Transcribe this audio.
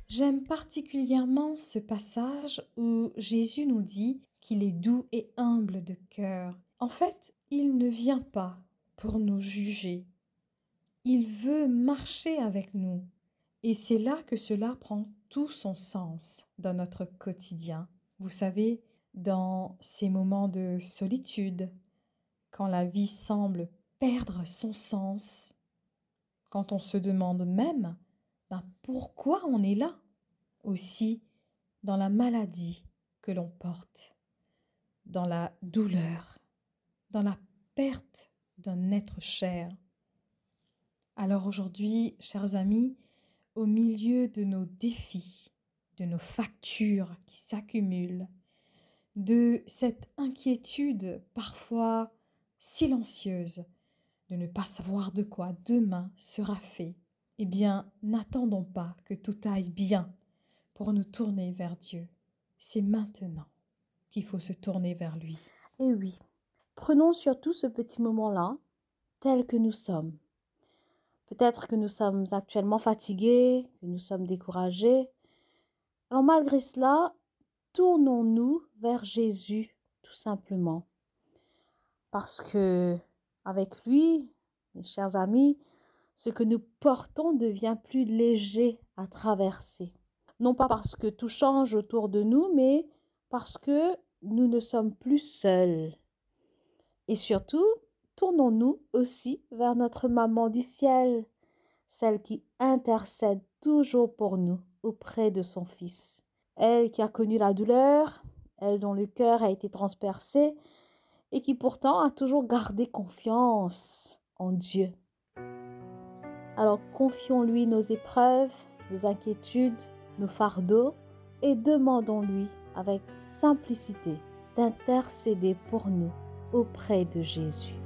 J'aime particulièrement ce passage où Jésus nous dit qu'il est doux et humble de cœur. En fait, il ne vient pas pour nous juger. Il veut marcher avec nous. Et c'est là que cela prend tout son sens dans notre quotidien. Vous savez, dans ces moments de solitude, quand la vie semble perdre son sens, quand on se demande même pourquoi on est là, aussi dans la maladie que l'on porte, dans la douleur, dans la perte d'un être cher. Alors aujourd'hui, chers amis, au milieu de nos défis, de nos factures qui s'accumulent, de cette inquiétude parfois silencieuse de ne pas savoir de quoi demain sera fait, eh bien, n'attendons pas que tout aille bien pour nous tourner vers Dieu. C'est maintenant qu'il faut se tourner vers lui. Et oui, prenons surtout ce petit moment-là tel que nous sommes. Peut-être que nous sommes actuellement fatigués, que nous sommes découragés. Alors malgré cela, tournons-nous vers Jésus tout simplement. Parce que avec lui, mes chers amis, ce que nous portons devient plus léger à traverser. Non pas parce que tout change autour de nous, mais parce que nous ne sommes plus seuls. Et surtout, tournons-nous aussi vers notre maman du ciel, celle qui intercède toujours pour nous auprès de son Fils. Elle qui a connu la douleur, elle dont le cœur a été transpercé et qui pourtant a toujours gardé confiance en Dieu. Alors confions-lui nos épreuves, nos inquiétudes, nos fardeaux et demandons-lui avec simplicité d'intercéder pour nous auprès de Jésus.